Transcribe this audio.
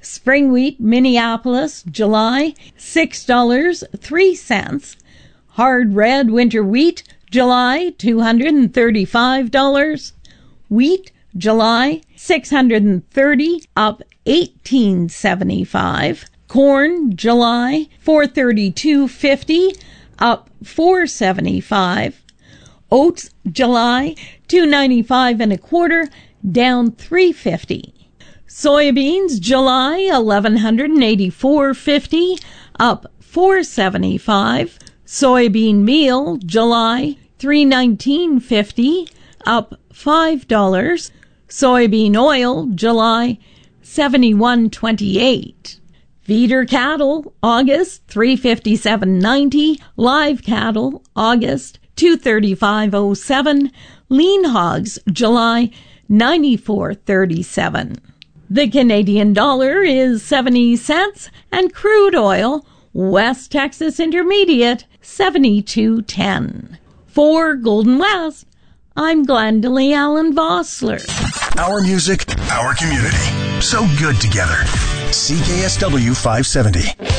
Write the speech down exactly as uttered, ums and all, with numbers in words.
Spring wheat, Minneapolis, July, six dollars and three cents. Hard red winter wheat, July, two hundred thirty-five dollars. Wheat, July, six hundred thirty dollars, up eighteen seventy-five. Corn, July, four thirty-two fifty, up four seventy-five. Oats, July, two ninety-five and a quarter, down three fifty. Soybeans, July, eleven eighty-four fifty, up four seventy-five. Soybean meal, July, three nineteen fifty, up five dollars. Soybean oil, July, seventy-one twenty-eight. Feeder cattle, August, three fifty-seven ninety. Live cattle, August, two thirty-five oh seven. Lean hogs, July, ninety-four thirty-seven. The Canadian dollar is seventy cents, and crude oil, West Texas Intermediate, seventy-two ten. For Golden West, I'm Glendalee Allen Vossler. Our music, our community. So good together. C K S W five seventy.